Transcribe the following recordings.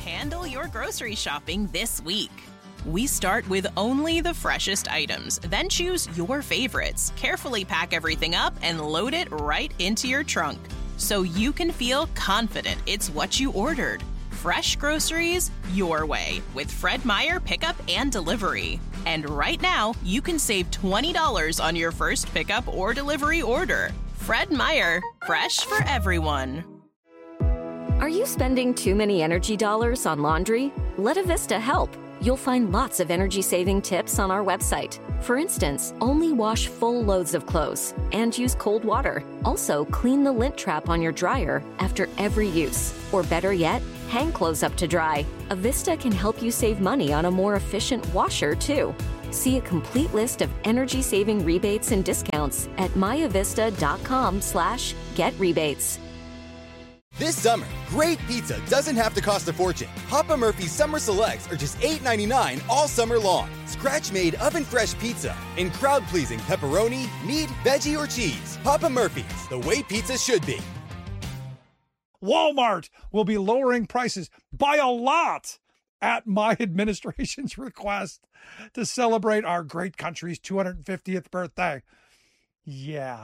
Handle your grocery shopping this week. We start with only the freshest items, then choose your favorites, carefully pack everything up, and load it right into your trunk so you can feel confident it's what you ordered. Fresh groceries your way with Fred Meyer Pickup and Delivery. And right now, you can save $20 on your first pickup or delivery order. Fred Meyer, fresh for everyone. Are you spending too many energy dollars on laundry? Let Avista help. You'll find lots of energy-saving tips on our website. For instance, only wash full loads of clothes and use cold water. Also, clean the lint trap on your dryer after every use. Or better yet, hang clothes up to dry. Avista can help you save money on a more efficient washer, too. See a complete list of energy-saving rebates and discounts at myavista.com/getrebates. This summer, great pizza doesn't have to cost a fortune. Papa Murphy's Summer Selects are just $8.99 all summer long. Scratch-made oven-fresh pizza in crowd-pleasing pepperoni, meat, veggie, or cheese. Papa Murphy's, the way pizza should be. Walmart will be lowering prices by a lot at my administration's request to celebrate our great country's 250th birthday. Yeah,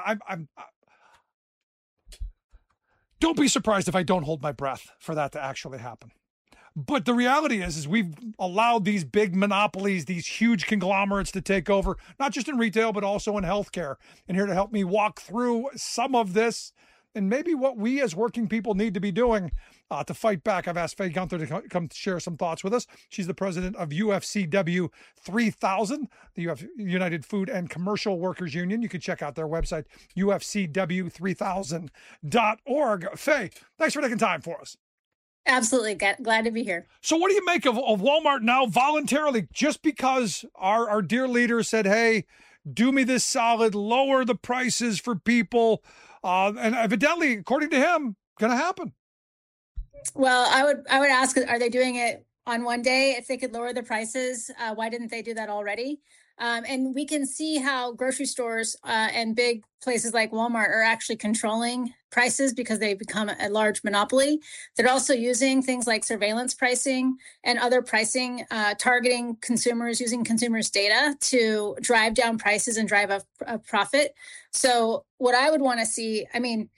don't be surprised if I don't hold my breath for that to actually happen. But the reality is we've allowed these big monopolies, these huge conglomerates to take over, not just in retail, but also in healthcare. And here to help me walk through some of this and maybe what we as working people need to be doing to fight back, I've asked Faye Gunther to come share some thoughts with us. She's the president of UFCW 3000, the United Food and Commercial Workers Union. You can check out their website, ufcw3000.org. Faye, thanks for taking time for us. Absolutely. Glad to be here. So what do you make of Walmart now voluntarily, just because our dear leader said, hey, do me this solid, lower the prices for people, and evidently, according to him, going to happen? Well, I would ask, are they doing it on one day? If they could lower the prices, why didn't they do that already? And we can see how grocery stores and big places like Walmart are actually controlling prices because they've become a large monopoly. They're also using things like surveillance pricing and other pricing, targeting consumers, using consumers' data to drive down prices and drive a profit. So what I would want to see,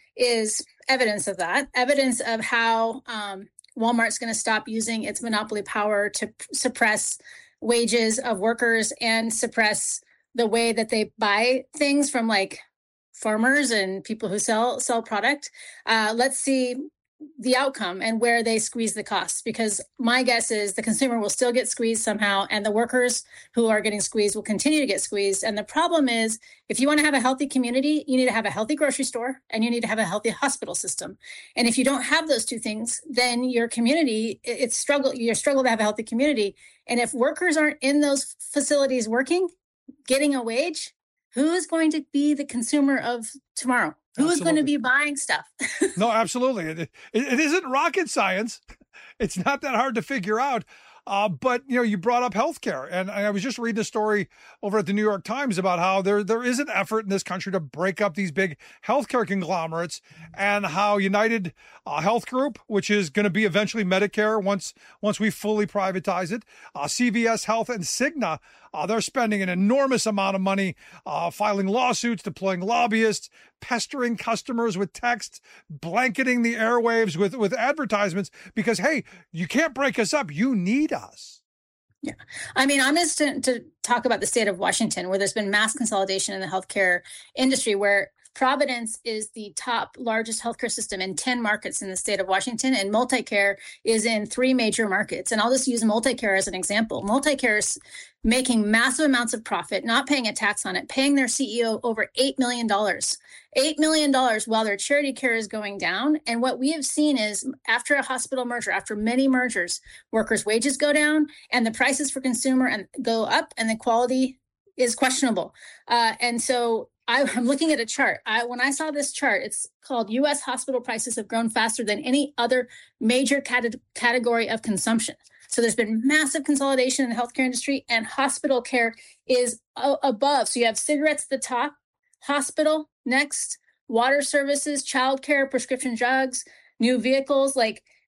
is evidence of that, evidence of how Walmart's going to stop using its monopoly power to suppress wages of workers and suppress the way that they buy things from like farmers and people who sell product. Let's see the outcome and where they squeeze the costs, because my guess is the consumer will still get squeezed somehow, and the workers who are getting squeezed will continue to get squeezed. And the problem is, if you want to have a healthy community, you need to have a healthy grocery store and you need to have a healthy hospital system. And if you don't have those two things, then your community, you struggle to have a healthy community. And if workers aren't in those facilities working, getting a wage, who is going to be the consumer of tomorrow? Who is going to be buying stuff? No, absolutely. It isn't rocket science. It's not that hard to figure out. But, you brought up healthcare, and I was just reading a story over at the New York Times about how there is an effort in this country to break up these big healthcare conglomerates, and how United Health Group, which is going to be eventually Medicare once we fully privatize it, CVS Health and Cigna, they're spending an enormous amount of money filing lawsuits, deploying lobbyists, pestering customers with text, blanketing the airwaves with advertisements because, hey, you can't break us up. You need us. Yeah. I'm just to talk about the state of Washington, where there's been mass consolidation in the healthcare industry, where Providence is the top largest healthcare system in 10 markets in the state of Washington, and MultiCare is in 3 major markets. And I'll just use MultiCare as an example. MultiCare is making massive amounts of profit, not paying a tax on it, paying their CEO over $8 million. $8 million while their charity care is going down. And what we have seen is after a hospital merger, after many mergers, workers' wages go down and the prices for consumer and go up and the quality is questionable. And so I'm looking at a chart. When I saw this chart, it's called U.S. hospital prices have grown faster than any other major category of consumption. So there's been massive consolidation in the healthcare industry, and hospital care is above. So you have cigarettes at the top, hospital next, water services, childcare, prescription drugs, new vehicles. Like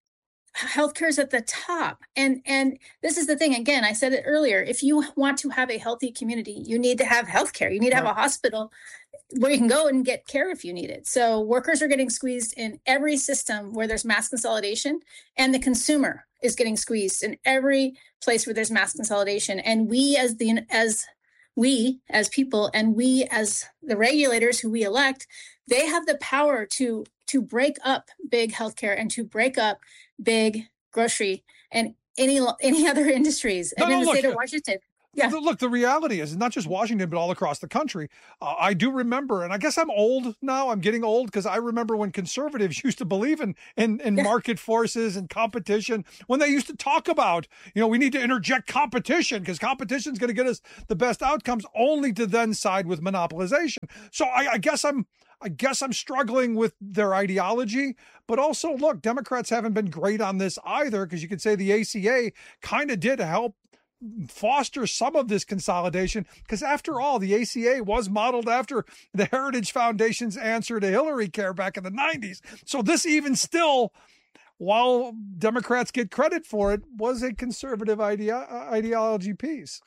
healthcare is at the top. And this is the thing, again, I said it earlier, if you want to have a healthy community, you need to have healthcare. You need to have a hospital where you can go and get care if you need it. So workers are getting squeezed in every system where there's mass consolidation, and the consumer is getting squeezed in every place where there's mass consolidation. And we as people, and we as the regulators who we elect, they have the power to break up big healthcare and to break up big grocery and any other industries. And in the state of Washington. Yeah. Look, the reality is not just Washington, but all across the country. I do remember, and I guess I'm old now. I'm getting old because I remember when conservatives used to believe in market forces and competition, when they used to talk about, we need to interject competition because competition is going to get us the best outcomes, only to then side with monopolization. So I guess I'm struggling with their ideology, but also, look, Democrats haven't been great on this either, because you could say the ACA kind of did help foster some of this consolidation, because after all, the ACA was modeled after the Heritage Foundation's answer to Hillary Care back in the 90s. So this, even still, while Democrats get credit for it, was a conservative ideology piece.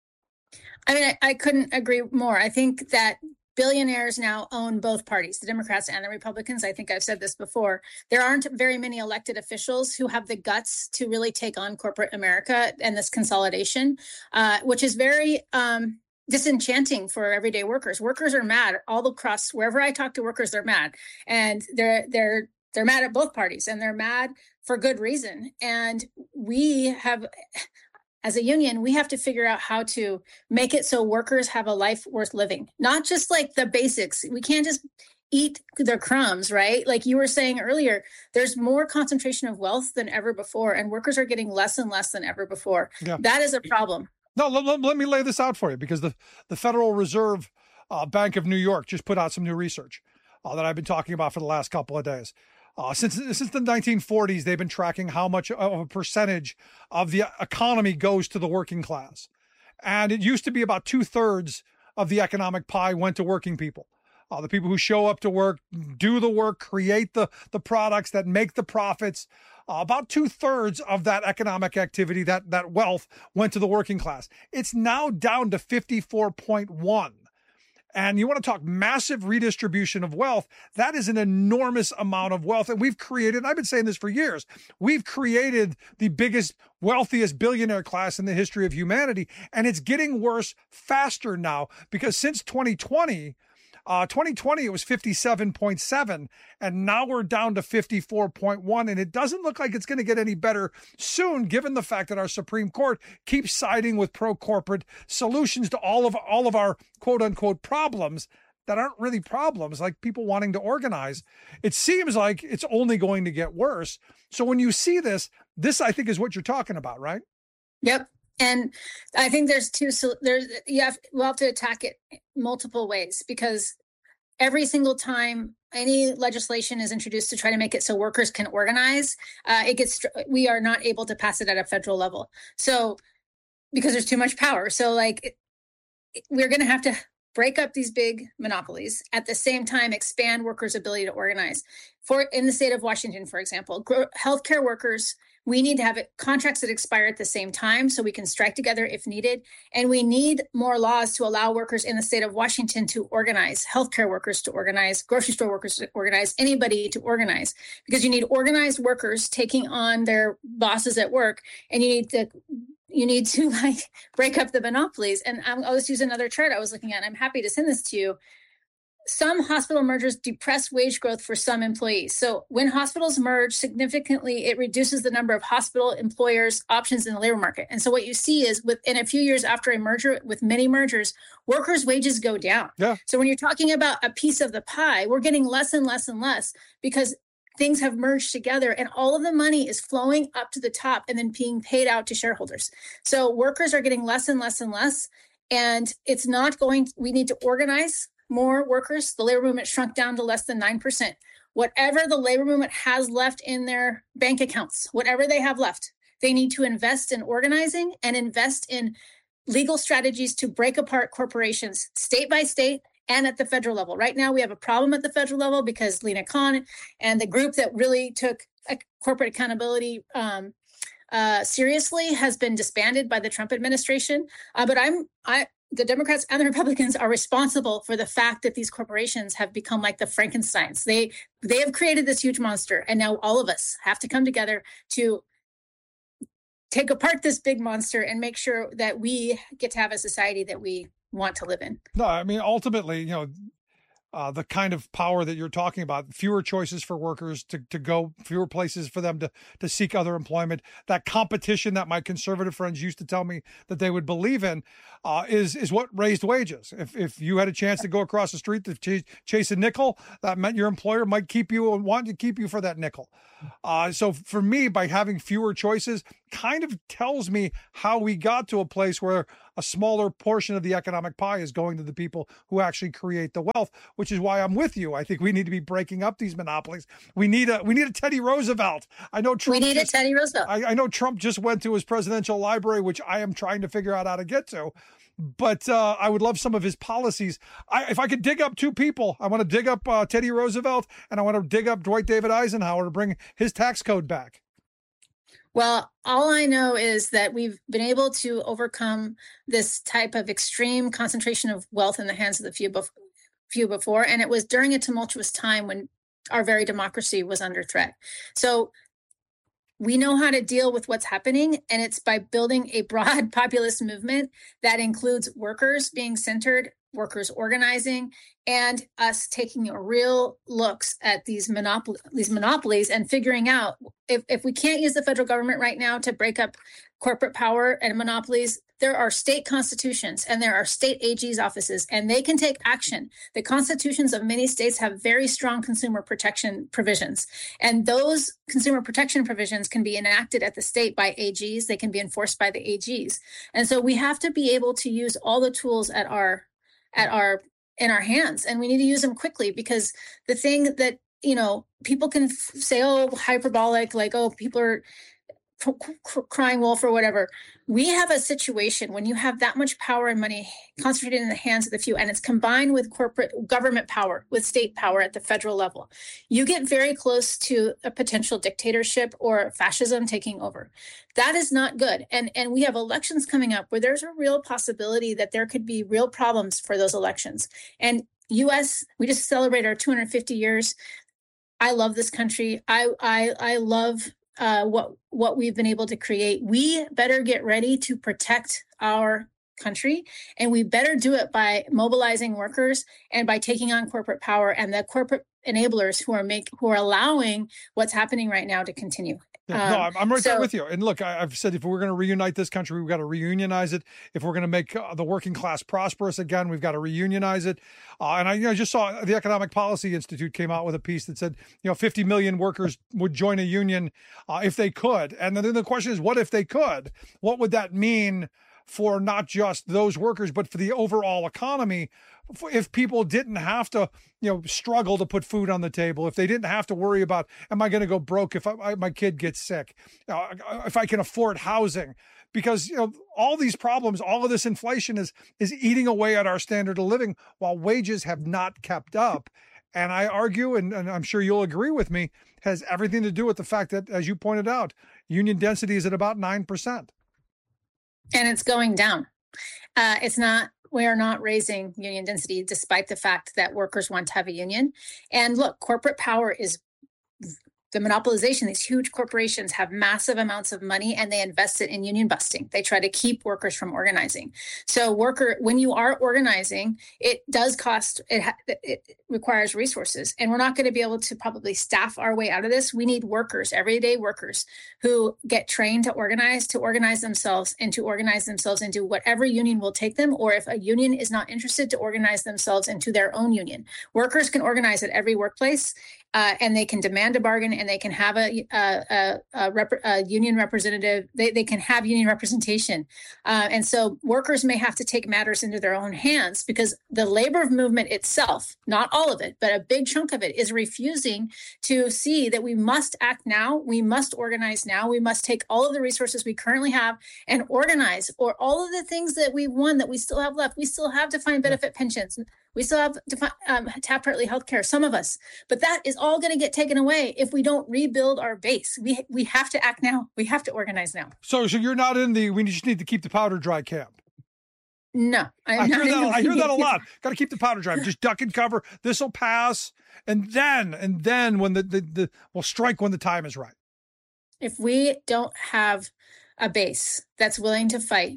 I mean, I couldn't agree more. I think that billionaires now own both parties, the Democrats and the Republicans. I think I've said this before. There aren't very many elected officials who have the guts to really take on corporate America and this consolidation, which is very disenchanting for everyday workers. Workers are mad all across. Wherever I talk to workers, they're mad, and they're mad at both parties, and they're mad for good reason. And we have, as a union, we have to figure out how to make it so workers have a life worth living, not just like the basics. We can't just eat their crumbs, right? Like you were saying earlier, there's more concentration of wealth than ever before, and workers are getting less and less than ever before. Yeah. That is a problem. No, let me lay this out for you, because the Federal Reserve Bank of New York just put out some new research that I've been talking about for the last couple of days. Since the 1940s, they've been tracking how much of a percentage of the economy goes to the working class. And it used to be about 2/3 of the economic pie went to working people. The people who show up to work, do the work, create the products that make the profits. About 2/3 of that economic activity, that wealth, went to the working class. It's now down to 54.1. And you want to talk massive redistribution of wealth. That is an enormous amount of wealth. And we've created, and I've been saying this for years, we've created the biggest, wealthiest billionaire class in the history of humanity. And it's getting worse faster now, because since 2020, it was 57.7, and now we're down to 54.1, and it doesn't look like it's going to get any better soon, given the fact that our Supreme Court keeps siding with pro-corporate solutions to all of our quote-unquote problems that aren't really problems, like people wanting to organize. It seems like it's only going to get worse. So when you see this I think is what you're talking about, right? Yep. And I think we'll have to attack it multiple ways, because every single time any legislation is introduced to try to make it so workers can organize, we are not able to pass it at a federal level. So because there's too much power. So we're going to have to break up these big monopolies, at the same time expand workers' ability to organize. In the state of Washington, for example, healthcare workers, we need to have contracts that expire at the same time so we can strike together if needed. And we need more laws to allow workers in the state of Washington to organize, healthcare workers to organize, grocery store workers to organize, anybody to organize, because you need organized workers taking on their bosses at work, and you need to break up the monopolies. And I'll just use another chart I was looking at. I'm happy to send this to you. Some hospital mergers depress wage growth for some employees. So when hospitals merge significantly, it reduces the number of hospital employers' options in the labor market. And so what you see is within a few years after a merger, with many mergers, workers' wages go down. Yeah. So when you're talking about a piece of the pie, we're getting less and less and less, because things have merged together, and all of the money is flowing up to the top and then being paid out to shareholders. So workers are getting less and less and less, and we need to organize more workers. The labor movement shrunk down to less than 9%. Whatever the labor movement has left in their bank accounts, whatever they have left, they need to invest in organizing and invest in legal strategies to break apart corporations state by state and at the federal level. Right now, we have a problem at the federal level because Lina Khan and the group that really took corporate accountability seriously has been disbanded by the Trump administration. But the Democrats and the Republicans are responsible for the fact that these corporations have become like the Frankensteins. They have created this huge monster, and now all of us have to come together to take apart this big monster and make sure that we get to have a society that we want to live in. No, I mean, ultimately, the kind of power that you're talking about, fewer choices for workers to go, fewer places for them to seek other employment, that competition that my conservative friends used to tell me that they would believe in is what raised wages. If you had a chance to go across the street to chase a nickel, that meant your employer might keep you and want to keep you for that nickel. So for me, by having fewer choices kind of tells me how we got to a place where a smaller portion of the economic pie is going to the people who actually create the wealth, which is why I'm with you. I think we need to be breaking up these monopolies. We need a Teddy Roosevelt. I know Trump. We need a Teddy Roosevelt. I know Trump just went to his presidential library, which I am trying to figure out how to get to. But I would love some of his policies. If I could dig up two people, I want to dig up Teddy Roosevelt, and I want to dig up Dwight David Eisenhower to bring his tax code back. Well, all I know is that we've been able to overcome this type of extreme concentration of wealth in the hands of the few before, and it was during a tumultuous time when our very democracy was under threat. So we know how to deal with what's happening, and it's by building a broad populist movement that includes workers being centered, workers organizing, and us taking a real looks at these monopolies and figuring out if we can't use the federal government right now to break up corporate power and monopolies, there are state constitutions and there are state AG's offices, and they can take action. The constitutions of many states have very strong consumer protection provisions, and those consumer protection provisions can be enacted at the state by AGs. They can be enforced by the AGs. And so we have to be able to use all the tools in our hands, and we need to use them quickly, because the thing that, people can say, oh, hyperbolic, like, oh, people are crying wolf or whatever. We have a situation when you have that much power and money concentrated in the hands of the few, and it's combined with corporate government power, with state power at the federal level, you get very close to a potential dictatorship or fascism taking over. That is not good. And we have elections coming up where there's a real possibility that there could be real problems for those elections. And US, we just celebrated our 250 years. I love this country. I love what we've been able to create. We better get ready to protect our country, and we better do it by mobilizing workers and by taking on corporate power and the corporate enablers who are allowing what's happening right now to continue. Yeah, I'm right there with you. And look, I've said if we're going to reunite this country, we've got to reunionize it. If we're going to make the working class prosperous again, we've got to reunionize it. And I just saw the Economic Policy Institute came out with a piece that said, 50 million workers would join a union if they could. And then the question is, what if they could? What would that mean for not just those workers, but for the overall economy? If people didn't have to, struggle to put food on the table, if they didn't have to worry about, am I going to go broke if my kid gets sick, if I can afford housing, because, all these problems, all of this inflation is eating away at our standard of living while wages have not kept up. And I argue, and I'm sure you'll agree with me, has everything to do with the fact that, as you pointed out, union density is at about 9%. And it's going down. We are not raising union density, despite the fact that workers want to have a union. And look, corporate power is the monopolization. These huge corporations have massive amounts of money, and they invest it in union busting. They try to keep workers from organizing. So when you are organizing, it does cost, it requires resources. And we're not going to be able to probably staff our way out of this. We need workers, everyday workers, who get trained to organize themselves and to organize themselves into whatever union will take them, or if a union is not interested, to organize themselves into their own union. Workers can organize at every workplace. And they can demand a bargain, and they can have a union representative. They can have union representation. And so workers may have to take matters into their own hands, because the labor movement itself, not all of it, but a big chunk of it, is refusing to see that we must act now. We must organize now. We must take all of the resources we currently have and organize, or all of the things that we've won that we still have left. We still have defined benefit pensions. We still have Taft-Hartley healthcare, some of us, but that is all going to get taken away if we don't rebuild our base. We have to act now. We have to organize now. So you're not in we just need to keep the powder dry camp. No, I hear that a lot. Got to keep the powder dry. Just duck and cover. This will pass, and then when we'll strike when the time is right. If we don't have a base that's willing to fight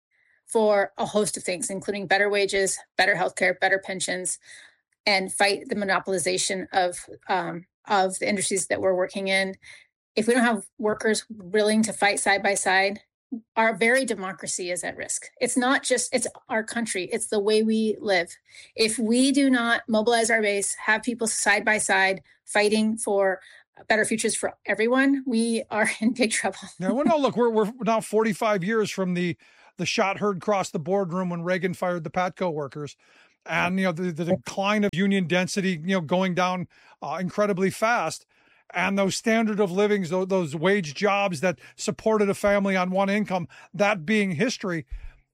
for a host of things, including better wages, better healthcare, better pensions, and fight the monopolization of the industries that we're working in. If we don't have workers willing to fight side by side, our very democracy is at risk. It's not just, it's our country, it's the way we live. If we do not mobilize our base, have people side by side fighting for better futures for everyone, we are in big trouble. Now, well, no, look, we're now 45 years from the shot heard across the boardroom when Reagan fired the Patco workers, and the decline of union density, going down incredibly fast, and those standard of livings, those wage jobs that supported a family on one income, that being history.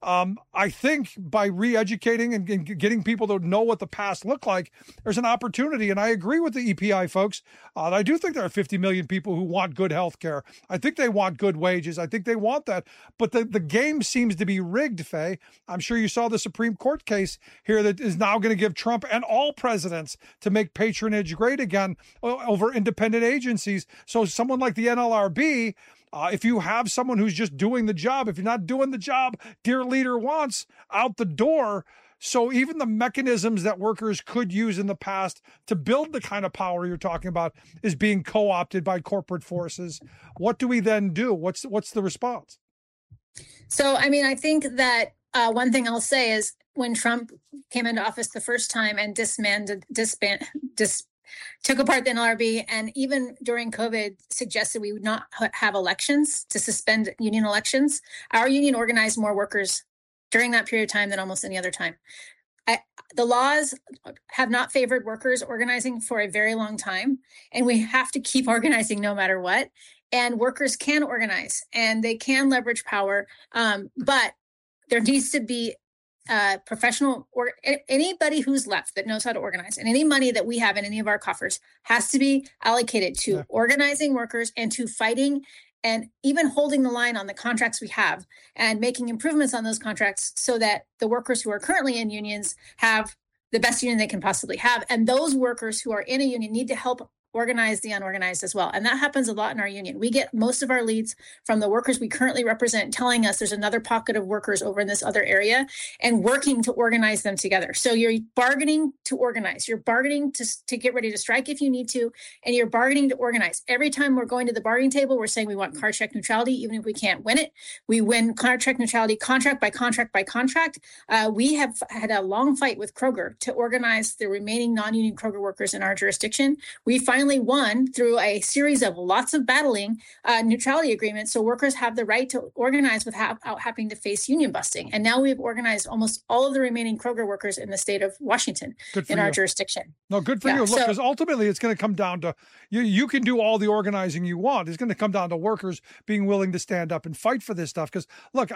I think by re-educating and getting people to know what the past looked like, there's an opportunity. And I agree with the EPI folks. I do think there are 50 million people who want good health care. I think they want good wages. I think they want that. But the game seems to be rigged, Faye. I'm sure you saw the Supreme Court case here that is now going to give Trump and all presidents to make patronage great again over independent agencies. So someone like the NLRB, if you have someone who's just doing the job, if you're not doing the job dear leader wants, out the door. So even the mechanisms that workers could use in the past to build the kind of power you're talking about is being co-opted by corporate forces. What do we then do? What's the response? So, I think that one thing I'll say is when Trump came into office the first time and took apart the NLRB, and even during COVID suggested we would not have elections, to suspend union elections. Our union organized more workers during that period of time than almost any other time. The laws have not favored workers organizing for a very long time, and we have to keep organizing no matter what. And workers can organize and they can leverage power, but there needs to be professional, or anybody who's left that knows how to organize, and any money that we have in any of our coffers has to be allocated to organizing workers and to fighting and even holding the line on the contracts we have and making improvements on those contracts so that the workers who are currently in unions have the best union they can possibly have. And those workers who are in a union need to help organize the unorganized as well. And that happens a lot in our union. We get most of our leads from the workers we currently represent telling us there's another pocket of workers over in this other area and working to organize them together. So you're bargaining to organize. You're bargaining to get ready to strike if you need to, and you're bargaining to organize. Every time we're going to the bargaining table, we're saying we want car check neutrality, even if we can't win it. We win car check neutrality contract by contract by contract. We have had a long fight with Kroger to organize the remaining non-union Kroger workers in our jurisdiction. We finally won through a series of lots of battling neutrality agreements, so workers have the right to organize without having to face union busting. And now we've organized almost all of the remaining Kroger workers in the state of Washington in our jurisdiction. No, good for you. Look, because ultimately it's going to come down to you can do all the organizing you want. It's going to come down to workers being willing to stand up and fight for this stuff. Because look,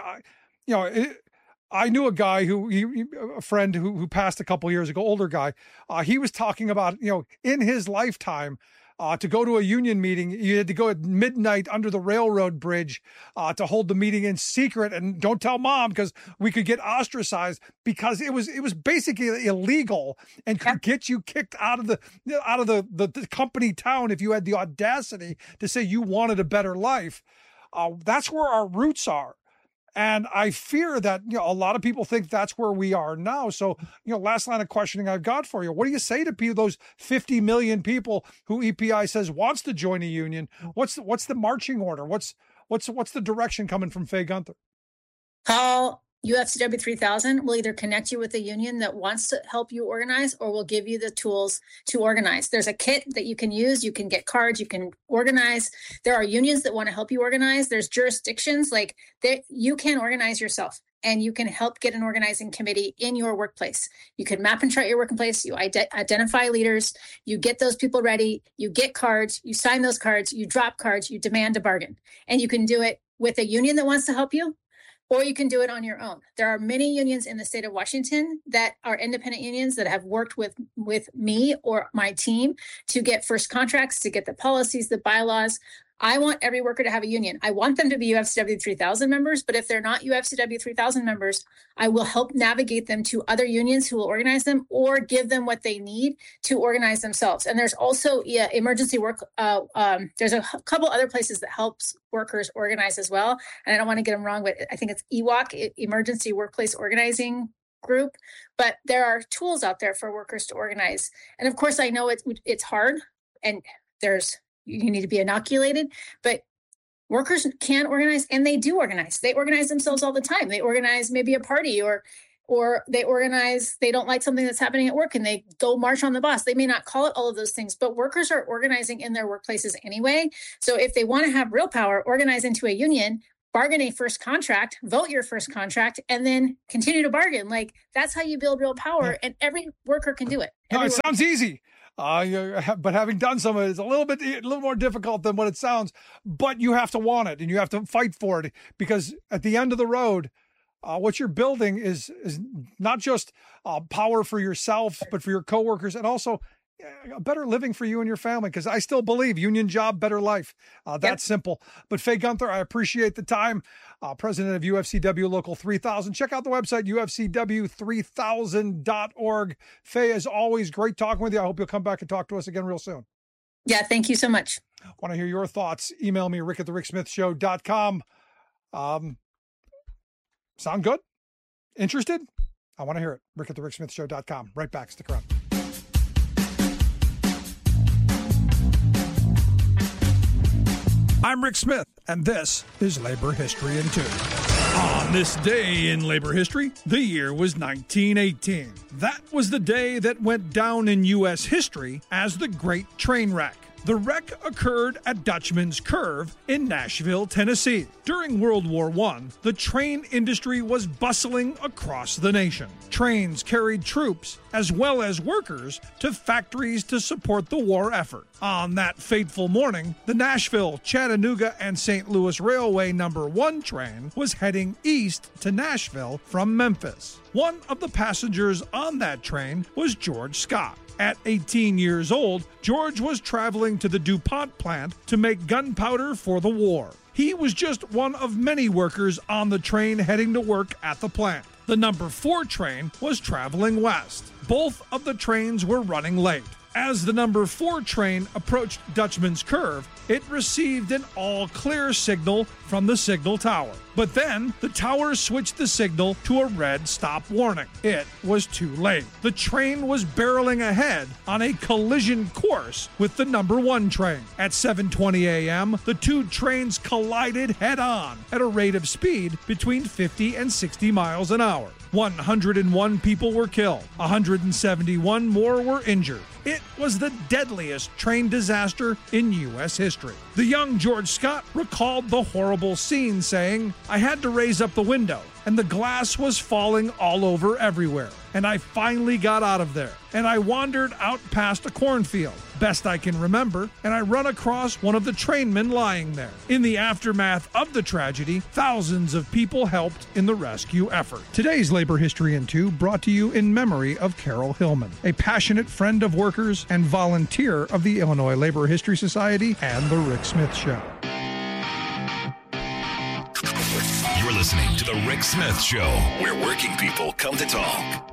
I knew a guy a friend who passed a couple years ago, older guy. He was talking about, in his lifetime, to go to a union meeting, you had to go at midnight under the railroad bridge to hold the meeting in secret, and don't tell mom because we could get ostracized, because it was basically illegal and could get you kicked out of the company town if you had the audacity to say you wanted a better life. That's where our roots are. And I fear that, a lot of people think that's where we are now. So, last line of questioning I've got for you. What do you say to people, those 50 million people who EPI says wants to join a union? What's the marching order? What's the direction coming from Faye Gunther? Call UFCW 3000 will either connect you with a union that wants to help you organize, or will give you the tools to organize. There's a kit that you can use. You can get cards. You can organize. There are unions that want to help you organize. There's jurisdictions like that you can organize yourself, and you can help get an organizing committee in your workplace. You can map and chart your workplace. You identify leaders. You get those people ready. You get cards. You sign those cards. You drop cards. You demand a bargain. And you can do it with a union that wants to help you, or you can do it on your own. There are many unions in the state of Washington that are independent unions that have worked with me or my team to get first contracts, to get the policies, the bylaws. I want every worker to have a union. I want them to be UFCW 3000 members, but if they're not UFCW 3000 members, I will help navigate them to other unions who will organize them or give them what they need to organize themselves. And there's also emergency work. There's a couple other places that helps workers organize as well. And I don't want to get them wrong, but I think it's EWOC, Emergency Workplace Organizing Group. But there are tools out there for workers to organize. And of course, I know it's hard and you need to be inoculated, but workers can organize, and they do organize. They organize themselves all the time. They organize maybe a party or they organize, they don't like something that's happening at work and they go march on the boss. They may not call it all of those things, but workers are organizing in their workplaces anyway. So if they want to have real power, organize into a union, bargain a first contract, vote your first contract, and then continue to bargain. Like, that's how you build real power, and every worker can do it. No, it sounds easy. But having done some of it, it's a little more difficult than what it sounds, but you have to want it and you have to fight for it, because at the end of the road, what you're building is not just power for yourself, but for your coworkers, and also a better living for you and your family. Because I still believe union job, better life. That's simple. But Faye Gunther, I appreciate the time. President of UFCW Local 3000. Check out the website, ufcw3000.org. Faye, as always, great talking with you. I hope you'll come back and talk to us again real soon. Yeah, thank you so much. Want to hear your thoughts? Email me, rick@thericksmithshow.com. Sound good? Interested? I want to hear it. rick@thericksmithshow.com. Right back. Stick around. I'm Rick Smith, and this is Labor History in 2. On this day in labor history, the year was 1918. That was the day that went down in U.S. history as the Great Train Wreck. The wreck occurred at Dutchman's Curve in Nashville, Tennessee. During World War I, the train industry was bustling across the nation. Trains carried troops as well as workers to factories to support the war effort. On that fateful morning, the Nashville, Chattanooga, and St. Louis Railway No. 1 train was heading east to Nashville from Memphis. One of the passengers on that train was George Scott. At 18 years old, George was traveling to the DuPont plant to make gunpowder for the war. He was just one of many workers on the train heading to work at the plant. The No. 4 train was traveling west. Both of the trains were running late. As the No. 4 train approached Dutchman's Curve, it received an all-clear signal from the signal tower. But then, the tower switched the signal to a red stop warning. It was too late. The train was barreling ahead on a collision course with the No. 1 train. At 7:20 a.m., the two trains collided head-on at a rate of speed between 50 and 60 miles an hour. 101 people were killed. 171 more were injured. It was the deadliest train disaster in U.S. history. The young George Scott recalled the horrible scene, saying, "I had to raise up the window, and the glass was falling all over everywhere. And I finally got out of there, and I wandered out past a cornfield, best I can remember, and I run across one of the trainmen lying there." In the aftermath of the tragedy, thousands of people helped in the rescue effort. Today's Labor History in 2 brought to you in memory of Carol Hillman, a passionate friend of workers and volunteer of the Illinois Labor History Society and The Rick Smith Show. You're listening to The Rick Smith Show, where working people come to talk.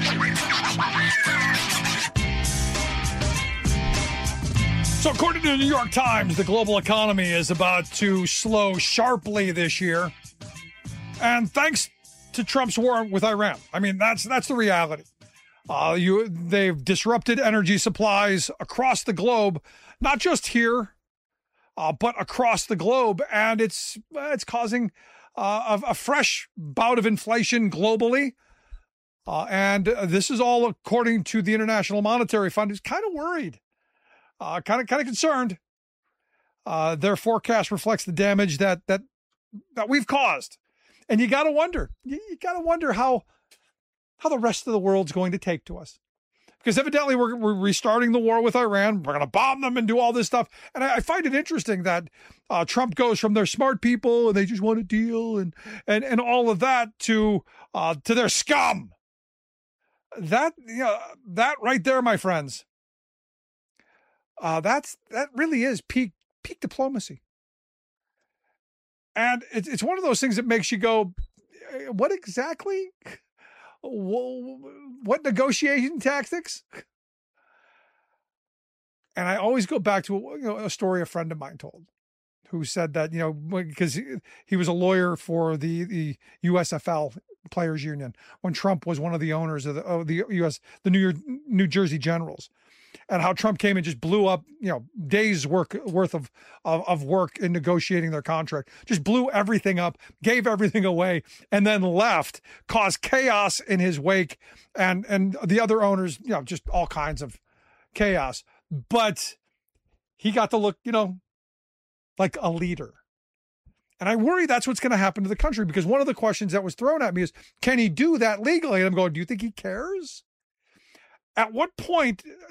So according to the New York Times, the global economy is about to slow sharply this year. And thanks to Trump's war with Iran. I mean, that's the reality. They've disrupted energy supplies across the globe, not just here, but across the globe. And it's causing a fresh bout of inflation globally. And this is all according to the International Monetary Fund, who's kind of worried, kind of concerned. Their forecast reflects the damage that we've caused. And you got to wonder, how the rest of the world's going to take to us. because evidently we're restarting the war with Iran. We're going to bomb them and do all this stuff. And I find it interesting that Trump goes from their smart people and they just want a deal and all of that to their scum. That right there, my friends. That really is peak diplomacy. And it's one of those things that makes you go, what exactly? What negotiation tactics? And I always go back to a story a friend of mine told, who said that, because he was a lawyer for the USFL Players Union when Trump was one of the owners of the New Jersey Generals, and how Trump came and just blew up, days worth of work in negotiating their contract, just blew everything up, gave everything away, and then left, caused chaos in his wake, and the other owners, just all kinds of chaos. But he got to look, like a leader. And I worry that's what's going to happen to the country, because one of the questions that was thrown at me is, can he do that legally? And I'm going, do you think he cares? At what point